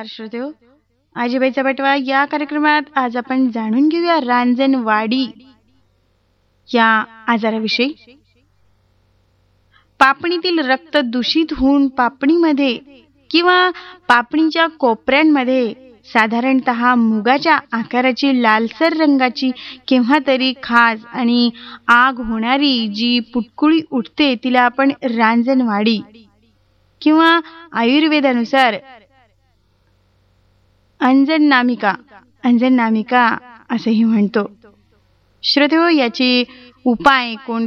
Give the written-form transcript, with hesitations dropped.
नमस्कार श्रोतेहो. आजीबाईचा बटवा या कार्यक्रमात आज आपण जाणून घेऊया रांजणवाडी या आजाराविषयी. पापणीतील रक्त दूषित होऊन पापणीमध्ये किंवा पापणीच्या कोपऱ्यांमध्ये साधारणतः मुगाच्या आकाराची लालसर रंगाची केव्हा तरी खाज आणि आग होणारी जी पुटकुळी उठते तिला आपण रांजणवाडी किंवा आयुर्वेदानुसार अंजन नामिका असेही म्हणतो. श्रोतेहो, याचे उपाय